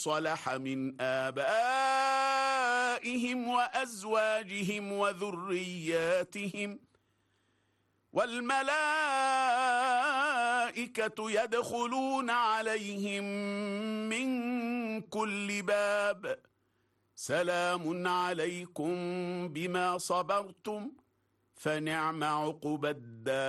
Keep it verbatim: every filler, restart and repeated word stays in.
صلح من آبائهم وأزواجهم وذرياتهم والملائكة يدخلون عليهم من كل باب سلام عليكم بما صبرتم فنعم عقبى الدار.